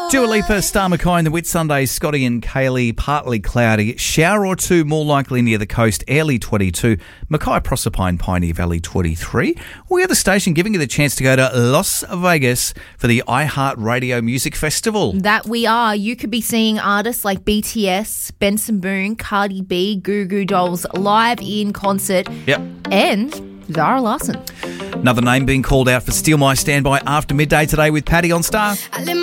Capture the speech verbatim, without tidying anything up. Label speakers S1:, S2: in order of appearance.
S1: Dua Lipa, Star McCoy and the Whitsundays, Scotty and Kaylee, partly cloudy. Shower or two more likely near the coast, Airlie twenty-two. Mackay, Proserpine, Pioneer Valley twenty-three. We are the station giving you the chance to go to Las Vegas for the iHeartRadio Music Festival.
S2: That we are. You could be seeing artists like B T S, Benson Boone, Cardi B, Goo Goo Dolls live in concert.
S1: Yep.
S2: And Zara Larsson.
S1: Another name being called out for Steal My Standby after midday today with Paddy on Star.